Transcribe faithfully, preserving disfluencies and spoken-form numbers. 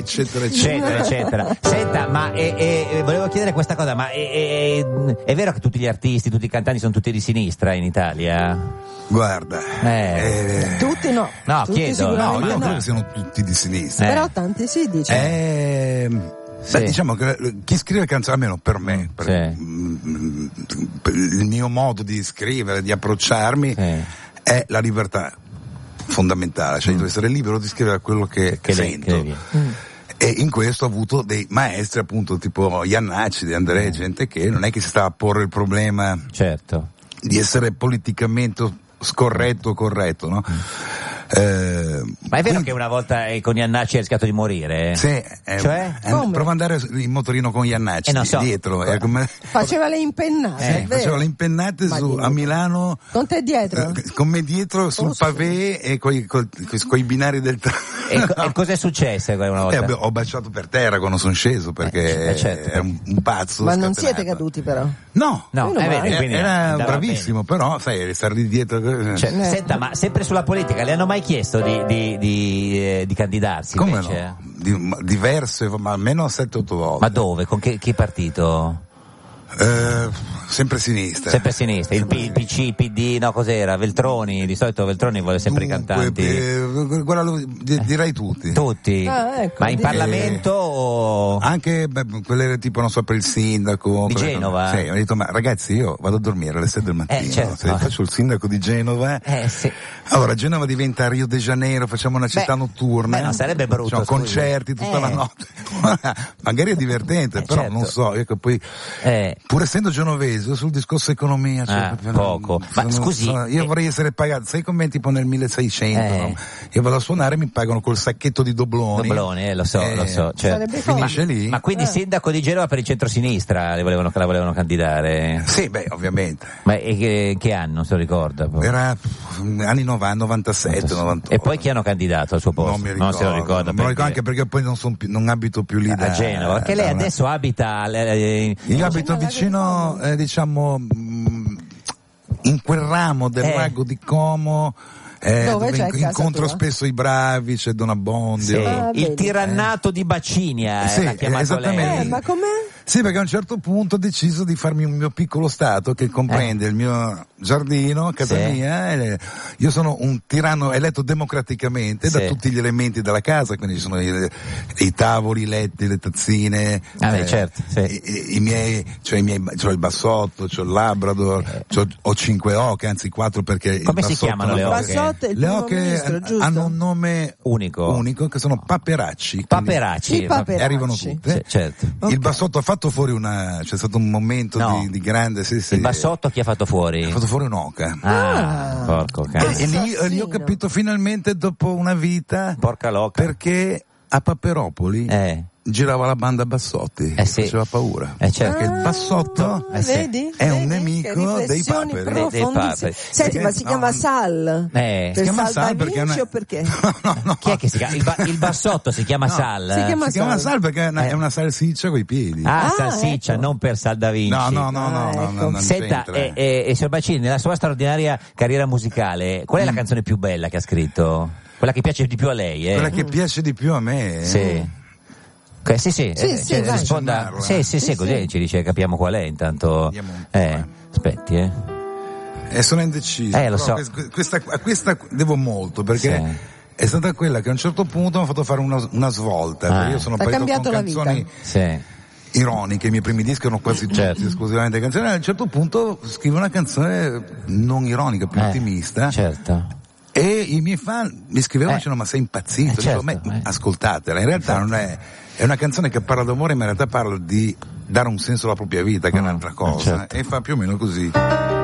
eccetera eccetera eccetera. Senta, ma e, e, volevo chiedere questa cosa, ma e, e, è vero che tutti gli artisti, tutti i cantanti sono tutti di sinistra in Italia? Guarda, eh. Eh, tutti no. No, tutti chiedo, no, io no. credo che siano tutti di sinistra. Eh. Però tanti sì, dice. Eh, sì. Beh, diciamo che chi scrive canzoni, almeno per me, per, sì. mh, per il mio modo di scrivere, di approcciarmi, sì. è la libertà fondamentale, cioè mm. devo essere libero di scrivere quello che, che sento. Che mm. E in questo ho avuto dei maestri, appunto, tipo Iannacci, De André, mm. gente che non è che si stava a porre il problema certo. di essere politicamente scorretto o corretto, no? Mm. Eh, ma è vero quindi, che una volta con Iannacci hai rischiato di morire? Sì, eh, cioè? Eh, prova ad andare in motorino con Iannacci, eh, so. dietro. Eh, come... Faceva le impennate. Eh, faceva le impennate su, a Milano. Con te dietro? Eh, con me dietro sul oh, pavé sì. e coi, coi, coi, coi binari del treno. E, no. e cos'è successo una volta? Eh, beh, ho baciato per terra quando sono sceso perché eh, certo. era un, un pazzo. Ma scatenato. non siete caduti però? No, no, eh, vedi, eh, era bravissimo, bene. Però sai, stare lì dietro. Cioè, eh. Senta, ma sempre sulla politica, le hanno mai chiesto di, di, di, eh, di candidarsi? Come invece? No? Di, diverse, ma almeno sette otto volte. Ma dove? Con che, che partito? Eh, sempre sinistra. Sempre sinistra. Il, P, il P C, il P D, no, cos'era? Veltroni, di solito Veltroni vuole sempre Dunque, i cantanti. Eh, guarda, direi tutti. Tutti? Ah, ecco, ma in di... Parlamento o... Anche beh, quelle tipo, non so, per il sindaco. Di per Genova? Sì, ho detto, ma ragazzi, io vado a dormire alle sei del mattino. Eh, certo. Se faccio il sindaco di Genova. Eh, sì. Allora, Genova diventa Rio de Janeiro, facciamo una città beh, notturna. Beh, non sarebbe brutto. Facciamo concerti tutta eh. la notte. Magari è divertente, eh, però certo. non so, ecco, poi eh. pur essendo genovese sul discorso economia, cioè, ah, proprio, poco. Non, ma non, scusi, non, io eh. vorrei essere pagato, sai come tipo nel milleseicento, eh. no? Io vado a suonare e mi pagano col sacchetto di dobloni. Dobloni, eh, lo so, eh, lo so. Cioè, finisce ma, lì. Ma quindi eh. sindaco di Genova per il centrosinistra le volevano, la volevano candidare? Sì, beh, ovviamente. Ma e che, che anno, se lo ricorda? Poi? Era anni novanta, novantasette, novantotto. E poi chi hanno candidato al suo posto? Non mi ricordo. Non se lo ricorda. Non me lo ricordo anche perché poi non, son più, non abito più lì da, a Genova. Perché lei da, adesso abita... Eh, io abito vicino, eh, diciamo, in quel ramo del eh. lago di Como. Eh, dove, dove dove incontro spesso i bravi, c'è Don Abbondio. Sì. Ah, il tirannato eh. di Bacinia, sì, l'ha chiamato lei. Eh, ma com'è? Sì, perché a un certo punto ho deciso di farmi un mio piccolo stato che comprende eh. il mio giardino, casa sì. mia. E io sono un tiranno eletto democraticamente sì. da tutti gli elementi della casa, quindi ci sono i, i tavoli, i letti, le tazzine. Ah, beh, eh, certo, sì. i, i miei, cioè i miei, c'ho il bassotto, c'ho il Labrador, eh. c'ho, ho cinque oche, anzi quattro perché come il si chiamano le oche? Bassotto, il le oche ministro, hanno un nome unico, unico che sono paperacci. Paperacci, paperacci. Arrivano tutte. Sì, certo. Okay. Il bassotto ha fatto fuori una, c'è stato un momento no. di, di grande. Sì, sì. Il bassotto chi ha fatto fuori? Ha fatto fuori un'oca. Ah, ah. porco cazzo. E, e lì, lì ho capito finalmente dopo una vita. Porca loca. Perché a Paperopoli. Eh. girava la banda Bassotti, eh sì. faceva paura. Eh certo. Perché il Bassotto ah, vedi, è vedi, un nemico dei paperi. Dei, dei paperi. Senti, ma si no, chiama Sal? Eh. Per si chiama Sal, Sal perché, una... una... o perché? no, no, no. Chi è che si chiama? Il, ba- il Bassotto si chiama no, Sal? Si chiama, si chiama Sal perché è una, eh. è una salsiccia coi piedi. Ah, ah salsiccia, ecco. non per Sal da Vinci. No, no, no, no, ah, no, ecco. no non Senta, e, e, e signor Bacini, nella sua straordinaria carriera musicale, qual è mm. la canzone più bella che ha scritto? Quella che piace di più a lei, eh? Quella che piace di più a me. Sì. Okay, sì, sì, sì, eh, sì, cioè, vai. risponda. Sì, sì, sì, sì, così sì. ci dice, capiamo qual è intanto. Eh, aspetti, eh. E sono indeciso. Eh, lo so. Questa, a questa devo molto perché sì. è stata quella che a un certo punto mi ha fatto fare una, una svolta. Ah. Perché io sono T'ha partito cambiato con la canzoni vita. Sì. ironiche, i miei primi dischi erano quasi tutti certo. esclusivamente canzoni. A un certo punto scrivo una canzone non ironica, più eh, ottimista. Certo. E i miei fan mi scrivevano eh. dicendo ma sei impazzito? Eh, certo, Dico, eh. ascoltatela, in realtà non è, è una canzone che parla d'amore ma in realtà parla di dare un senso alla propria vita che è un'altra cosa certo. e fa più o meno così.